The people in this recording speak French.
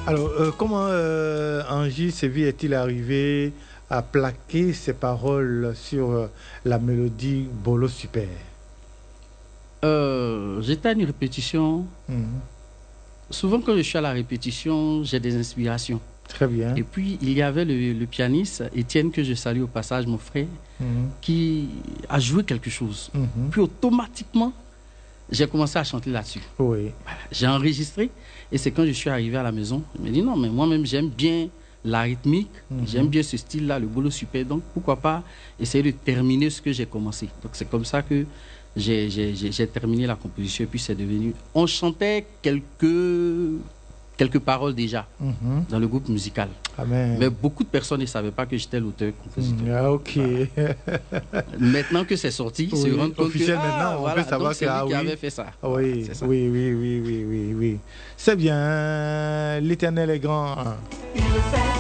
Alors, comment Angie Séville est-il arrivé à plaquer ses paroles sur la mélodie Bolo Super? J'étais à une répétition. Souvent, quand je suis à la répétition, j'ai des inspirations. Très bien. Et puis, il y avait le pianiste, Étienne, que je salue au passage, mon frère, qui a joué quelque chose. Puis, automatiquement, j'ai commencé à chanter là-dessus. Oui. Voilà. J'ai enregistré. Et c'est quand je suis arrivé à la maison, je me dis non, mais moi-même, j'aime bien la rythmique, j'aime bien ce style-là, le Bolo Super. Donc, pourquoi pas essayer de terminer ce que j'ai commencé. Donc, c'est comme ça que j'ai terminé la composition. Et puis, c'est devenu... On chantait quelques paroles déjà dans le groupe musical. Amen. Mais beaucoup de personnes ne savaient pas que j'étais l'auteur-compositeur. Ah, ok. Voilà. Maintenant que c'est sorti, oui, se rendre compte que maintenant, on peut savoir c'est lui qui avait fait ça. Oui, voilà, ça. Oui. C'est bien. L'Éternel est grand.